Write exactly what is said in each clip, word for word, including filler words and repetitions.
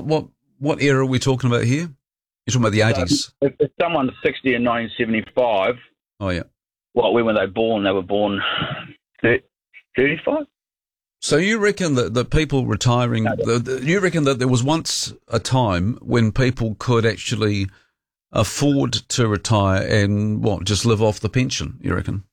what, what, what era are we talking about here? You're talking about the eighties. So if, if someone's sixty in nineteen seventy-five, Oh, yeah. well, when were they born? They were born thirty-five? So you reckon that, that people retiring, the, the, you reckon that there was once a time when people could actually afford to retire and, what, just live off the pension, you reckon?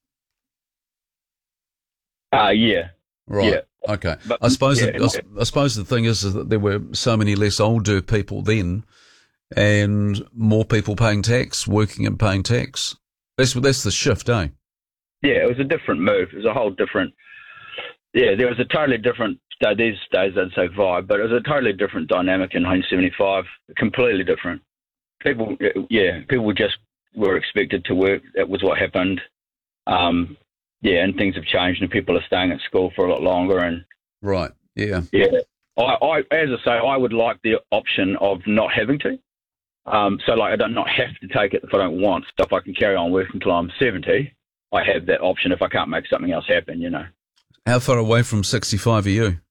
Uh, yeah. Right. Yeah. Okay. But, I suppose yeah, that, I, I suppose the thing is, is that there were so many less older people then, and more people paying tax, working and paying tax. That's that's the shift, eh? Yeah, it was a different move. It was a whole different. Yeah, there was a totally different. These days I'd say vibe, but it was a totally different dynamic in nineteen seventy-five. Completely different. People, yeah, people just were expected to work. That was what happened. Um, Yeah, and things have changed, and people are staying at school for a lot longer. And right, yeah, yeah. I, I, as I say, I would like the option of not having to. Um, so, like, I don't not have to take it if I don't want. So, if I can carry on working until I'm seventy, I have that option. If I can't make something else happen, you know. How far away from sixty-five are you?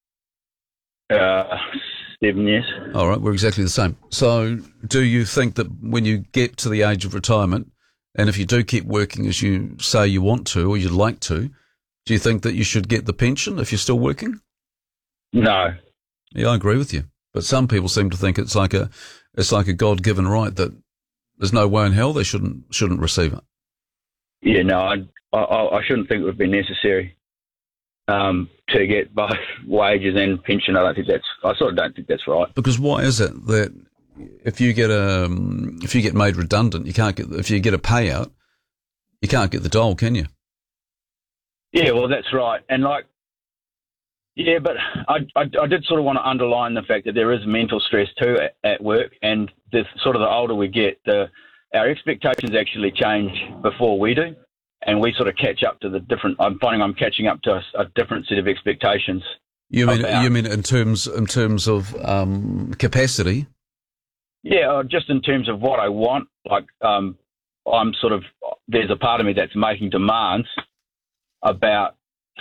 Uh, seven years. All right, we're exactly the same. So, do you think that when you get to the age of retirement, and if you do keep working as you say you want to or you'd like to, do you think that you should get the pension if you're still working? No. Yeah, I agree with you. But some people seem to think it's like a it's like a God-given right that there's no way in hell they shouldn't shouldn't receive it. Yeah, no, I I, I shouldn't think it would be necessary um, to get both wages and pension. I don't think that's I sort of don't think that's right. Because why is it that if you get a if you get made redundant, you can't get if you get a payout, you can't get the dole, can you? Yeah, well, that's right. And like, yeah, but I, I, I did sort of want to underline the fact that there is mental stress too at, at work, and the sort of the older we get, the our expectations actually change before we do, and we sort of catch up to the different. I'm finding I'm catching up to a, a different set of expectations. You mean about, you mean in terms in terms of um, capacity? Yeah, just in terms of what I want. Like, um, I'm sort of there's a part of me that's making demands about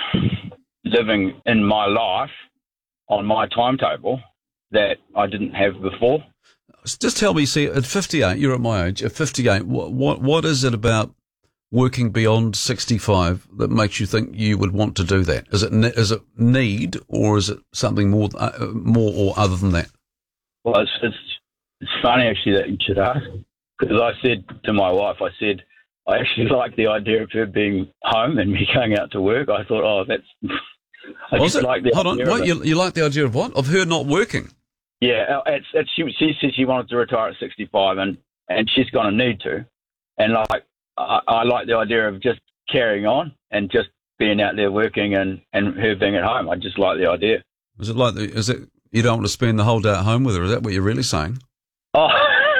living in my life on my timetable that I didn't have before. Just tell me, see, at fifty-eight, you're at my age, at fifty-eight, what, what, what is it about working beyond sixty-five that makes you think you would want to do that? Is it, is it need, or is it something more, uh, more or other than that? Well, it's, it's, it's funny actually that you should ask, because I said to my wife, I said, I actually like the idea of her being home and me going out to work. I thought, oh, that's... I Was just it? like the Hold on, idea what, of you, you like the idea of what? Of her not working? Yeah, it's, it's, she, she said she wanted to retire at sixty-five, and, and she's going to need to. And like, I, I like the idea of just carrying on and just being out there working and, and her being at home. I just like the idea. Is it like, the, is it, you don't want to spend the whole day at home with her? Is that what you're really saying? Oh,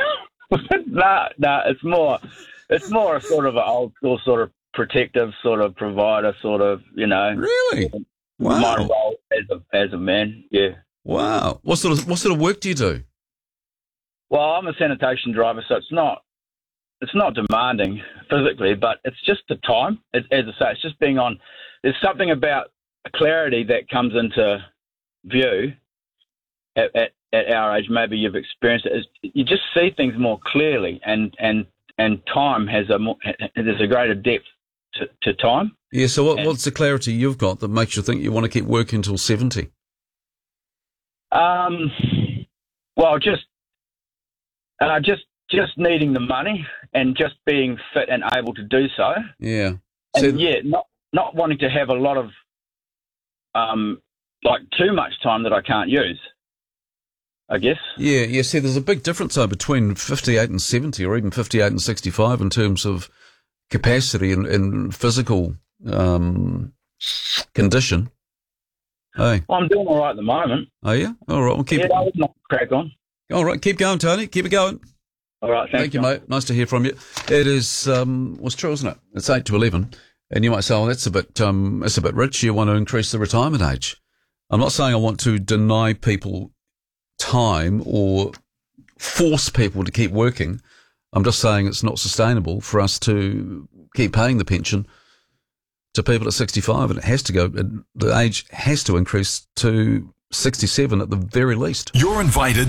no, no, it's more, it's more a sort of an old school sort of protective sort of provider sort of, you know. Really? Wow. My role as a, as a man, yeah. Wow. What sort of, what sort of work do you do? Well, I'm a sanitation driver, so it's not, it's not demanding physically, but it's just the time. It, as I say, it's just being on. There's something about clarity that comes into view at, at, at our age. Maybe you've experienced it. Is you just see things more clearly, and and and time has a more, there's a greater depth to, to time. Yeah. So what, and, what's the clarity you've got that makes you think you want to keep working until seventy? Um. Well, just uh, just just needing the money and just being fit and able to do so. Yeah. And so, yeah, not not wanting to have a lot of um like too much time that I can't use, I guess. Yeah, yeah. See, there's a big difference though between fifty-eight and seventy, or even fifty-eight and sixty-five, in terms of capacity and, and physical um, condition. Hey, Well, I'm doing all right at the moment. are you? All right, we'll keep. Yeah, I would not crack on. All right, keep going, Tony. Keep it going. All right, thanks, Thank you, John. mate. Nice to hear from you. It is. Um, well, it's true, isn't it? It's eight to eleven, and you might say, "Oh, that's a bit. Um, that's a bit rich. You want to increase the retirement age." I'm not saying I want to deny people time or force people to keep working. I'm just saying it's not sustainable for us to keep paying the pension to people at sixty-five, and it has to go. The age has to increase to sixty-seven at the very least. You're invited